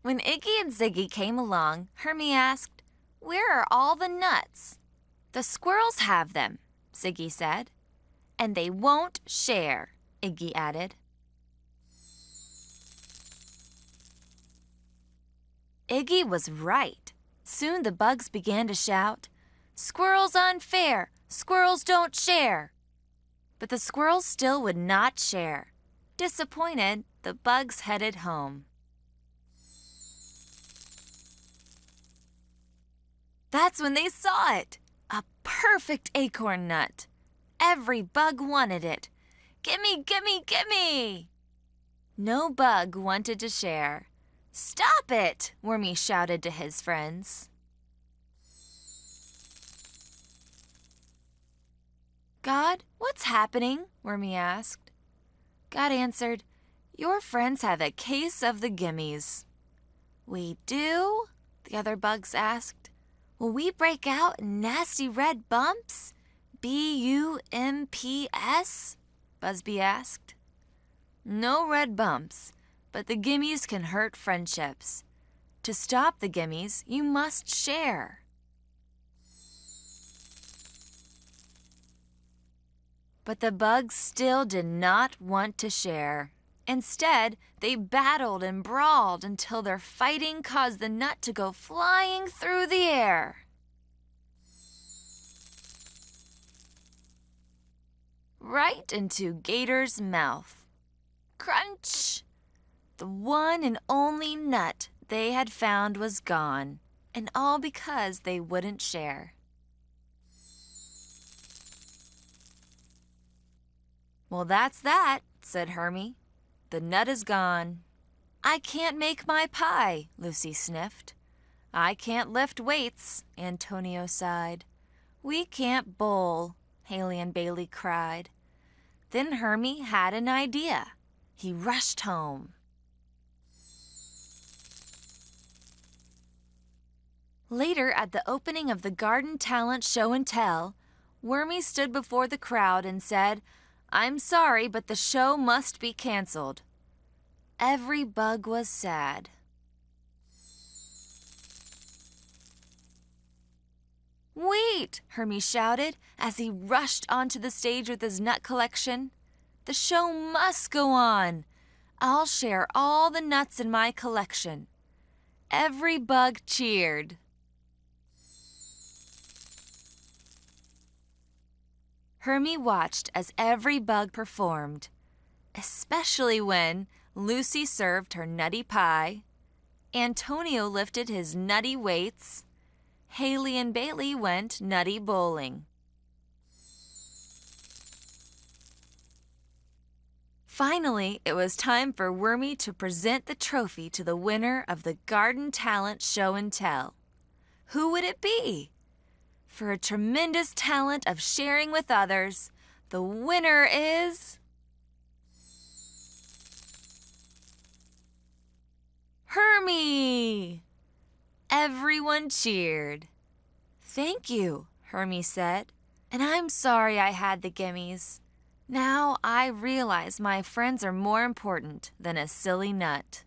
When Iggy and Ziggy came along, Hermie asked, "Where are all the nuts?" "The squirrels have them," Ziggy said. "And they won't share," Iggy added. Iggy was right. Soon the bugs began to shout, "Squirrels unfair! Squirrels don't share!" But the squirrels still would not share. Disappointed, the bugs headed home. That's when they saw it! A perfect acorn nut! Every bug wanted it. "Gimme, gimme, gimme!" No bug wanted to share. "Stop it!" Wormy shouted to his friends. "God, what's happening?" Wormy asked. God answered, "Your friends have a case of the gimmies." "We do?" the other bugs asked. "Will we break out in nasty red bumps? BUMPS?" Busby asked. "No red bumps, but the gimmies can hurt friendships. To stop the gimmies, you must share." But the bugs still did not want to share. Instead, they battled and brawled until their fighting caused the nut to go flying through the air. Right into Gator's mouth. Crunch! The one and only nut they had found was gone, and all because they wouldn't share. "Well, that's that," said Hermie. "The nut is gone." "I can't make my pie," Lucy sniffed. "I can't lift weights," Antonio sighed. "We can't bowl," Haley and Bailey cried. Then Hermie had an idea. He rushed home. Later, at the opening of the Garden Talent Show and Tell, Wormy stood before the crowd and said, "I'm sorry, but the show must be canceled." Every bug was sad. "Wait!" Hermie shouted as he rushed onto the stage with his nut collection. "The show must go on. I'll share all the nuts in my collection." Every bug cheered. Hermie watched as every bug performed, especially when Lucy served her nutty pie, Antonio lifted his nutty weights, Haley and Bailey went nutty bowling. Finally, it was time for Wormy to present the trophy to the winner of the Garden Talent Show and Tell. Who would it be? For a tremendous talent of sharing with others, the winner is Hermie! Everyone cheered. "Thank you," Hermie said, "and I'm sorry I had the gimmies. Now I realize my friends are more important than a silly nut."